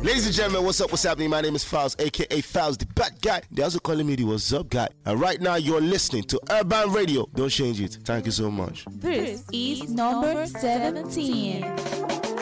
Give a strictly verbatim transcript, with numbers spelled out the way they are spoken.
Ladies and gentlemen, what's up? What's happening? My name is Files, aka Files, the bad guy. They're also calling me the What's Up guy. And right now, you're listening to Urban Radio. Don't change it. Thank you so much. This is number seventeen.